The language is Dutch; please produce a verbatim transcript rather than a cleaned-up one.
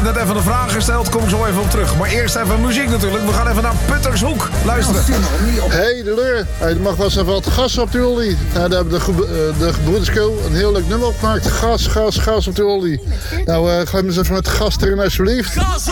heb net even een vraag gesteld, kom ik zo even op terug. Maar eerst even muziek natuurlijk. We gaan even naar Puttershoek luisteren. Hey, de leur. Hey, er mag wel eens even wat gas op de olie. Nou, daar hebben de, uh, de gebroederskeel een heel leuk nummer opgemaakt. Gas, gas, gas op de olie. Nou, uh, ga eens even met gas erin alsjeblieft.